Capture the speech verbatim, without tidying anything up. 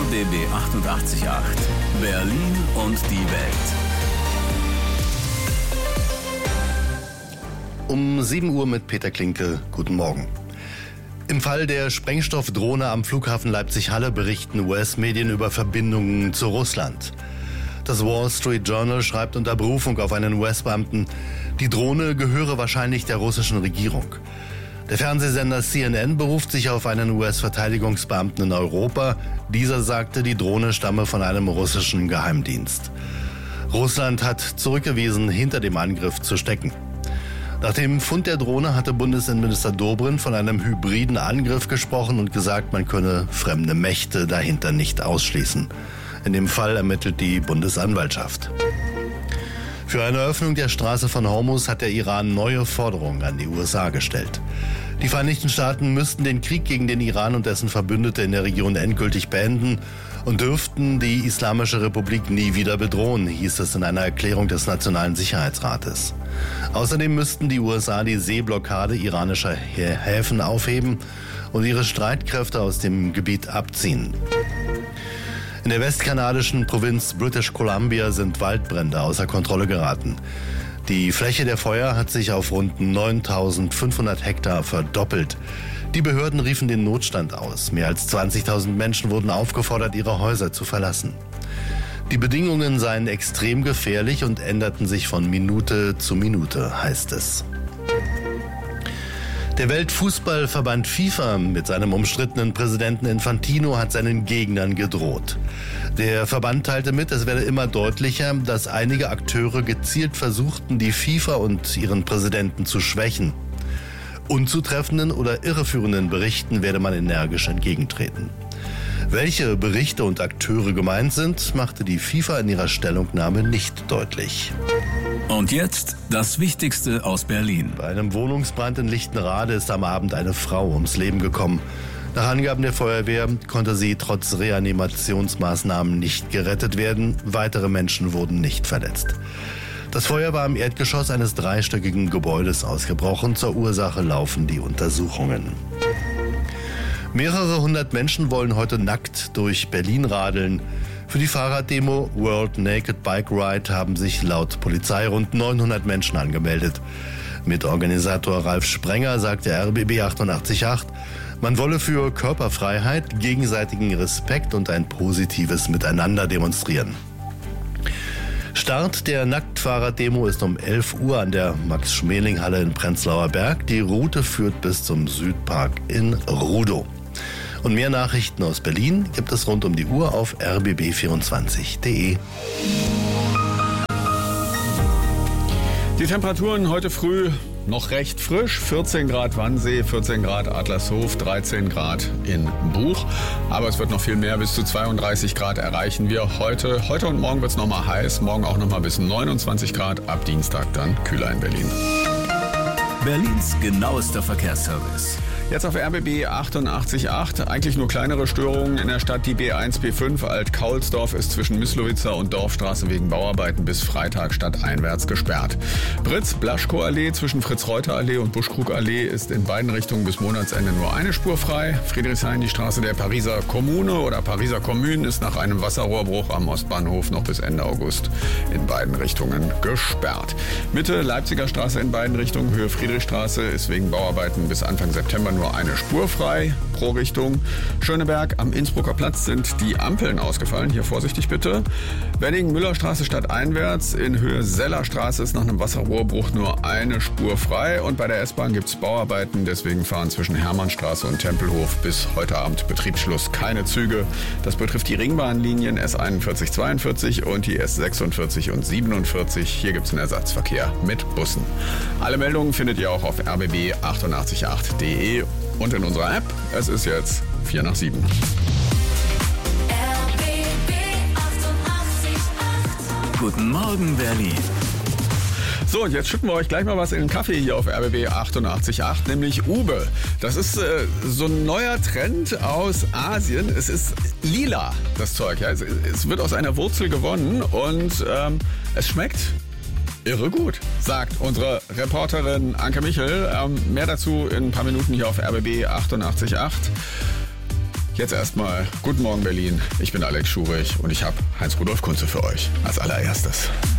B B achtundachtzig Komma acht. Berlin und die Welt. Um sieben Uhr mit Peter Klinke. Guten Morgen. Im Fall der Sprengstoffdrohne am Flughafen Leipzig-Halle berichten U S-Medien über Verbindungen zu Russland. Das Wall Street Journal schreibt unter Berufung auf einen U S-Beamten, die Drohne gehöre wahrscheinlich der russischen Regierung. Der Fernsehsender C N N beruft sich auf einen U S-Verteidigungsbeamten in Europa. Dieser sagte, die Drohne stamme von einem russischen Geheimdienst. Russland hat zurückgewiesen, hinter dem Angriff zu stecken. Nach dem Fund der Drohne hatte Bundesinnenminister Dobrindt von einem hybriden Angriff gesprochen und gesagt, man könne fremde Mächte dahinter nicht ausschließen. In dem Fall ermittelt die Bundesanwaltschaft. Für eine Öffnung der Straße von Hormuz hat der Iran neue Forderungen an die U S A gestellt. Die Vereinigten Staaten müssten den Krieg gegen den Iran und dessen Verbündete in der Region endgültig beenden und dürften die Islamische Republik nie wieder bedrohen, hieß es in einer Erklärung des Nationalen Sicherheitsrates. Außerdem müssten die U S A die Seeblockade iranischer Häfen aufheben und ihre Streitkräfte aus dem Gebiet abziehen. In der westkanadischen Provinz British Columbia sind Waldbrände außer Kontrolle geraten. Die Fläche der Feuer hat sich auf rund neuntausendfünfhundert Hektar verdoppelt. Die Behörden riefen den Notstand aus. Mehr als zwanzigtausend Menschen wurden aufgefordert, ihre Häuser zu verlassen. Die Bedingungen seien extrem gefährlich und änderten sich von Minute zu Minute, heißt es. Der Weltfußballverband FIFA mit seinem umstrittenen Präsidenten Infantino hat seinen Gegnern gedroht. Der Verband teilte mit, es werde immer deutlicher, dass einige Akteure gezielt versuchten, die FIFA und ihren Präsidenten zu schwächen. Unzutreffenden oder irreführenden Berichten werde man energisch entgegentreten. Welche Berichte und Akteure gemeint sind, machte die FIFA in ihrer Stellungnahme nicht deutlich. Und jetzt das Wichtigste aus Berlin. Bei einem Wohnungsbrand in Lichtenrade ist am Abend eine Frau ums Leben gekommen. Nach Angaben der Feuerwehr konnte sie trotz Reanimationsmaßnahmen nicht gerettet werden. Weitere Menschen wurden nicht verletzt. Das Feuer war im Erdgeschoss eines dreistöckigen Gebäudes ausgebrochen. Zur Ursache laufen die Untersuchungen. Mehrere hundert Menschen wollen heute nackt durch Berlin radeln. Für die Fahrraddemo World Naked Bike Ride haben sich laut Polizei rund neunhundert Menschen angemeldet. Mitorganisator Ralf Sprenger sagte R B B achtundachtzig Komma acht, man wolle für Körperfreiheit, gegenseitigen Respekt und ein positives Miteinander demonstrieren. Start der Nacktfahrraddemo ist um elf Uhr an der Max-Schmeling-Halle in Prenzlauer Berg. Die Route führt bis zum Südpark in Rudow. Und mehr Nachrichten aus Berlin gibt es rund um die Uhr auf r b b vierundzwanzig punkt d e. Die Temperaturen heute früh noch recht frisch. vierzehn Grad Wannsee, vierzehn Grad Adlershof, dreizehn Grad in Buch. Aber es wird noch viel mehr, bis zu zweiunddreißig Grad erreichen wir heute. Heute und morgen wird es nochmal heiß, morgen auch nochmal bis neunundzwanzig Grad. Ab Dienstag dann kühler in Berlin. Berlins genauester Verkehrsservice. Jetzt auf R B B achtundachtzig Komma acht. Eigentlich nur kleinere Störungen in der Stadt. Die B eins B fünf Alt-Kaulsdorf ist zwischen Misslowitzer und Dorfstraße wegen Bauarbeiten bis Freitag stadteinwärts gesperrt. Britz-Blaschko-Allee zwischen Fritz-Reuter-Allee und Buschkrug-Allee ist in beiden Richtungen bis Monatsende nur eine Spur frei. Friedrichshain, die Straße der Pariser Kommune oder Pariser Kommune, ist nach einem Wasserrohrbruch am Ostbahnhof noch bis Ende August in beiden Richtungen gesperrt. Mitte Leipziger Straße in beiden Richtungen, Höhe Friedrichstraße, ist wegen Bauarbeiten bis Anfang September nur eine Spur frei pro Richtung. Schöneberg am Innsbrucker Platz sind die Ampeln ausgefallen. Hier vorsichtig bitte. Wenningen-Müllerstraße stadteinwärts in Höhe Sellerstraße ist nach einem Wasserrohrbruch nur eine Spur frei. Und bei der S-Bahn gibt es Bauarbeiten. Deswegen fahren zwischen Hermannstraße und Tempelhof bis heute Abend Betriebsschluss keine Züge. Das betrifft die Ringbahnlinien S einundvierzig, zweiundvierzig und die S sechsundvierzig und siebenundvierzig. Hier gibt es einen Ersatzverkehr mit Bussen. Alle Meldungen findet ihr auch auf r b b achtundachtzig Komma acht punkt d e und in unserer App. Es ist jetzt vier nach sieben. R B B achtundachtzig Komma acht. Guten Morgen, Berlin. So, und jetzt schütten wir euch gleich mal was in den Kaffee hier auf R B B achtundachtzig Komma acht, nämlich Ube. Das ist äh, so ein neuer Trend aus Asien. Es ist lila, das Zeug. Ja. Es, es wird aus einer Wurzel gewonnen und ähm, es schmeckt irre gut, sagt unsere Reporterin Anke Michel. Ähm, mehr dazu in ein paar Minuten hier auf R B B achtundachtzig Komma acht. Jetzt erstmal Guten Morgen Berlin. Ich bin Alex Schurich und ich habe Heinz-Rudolf Kunze für euch als allererstes.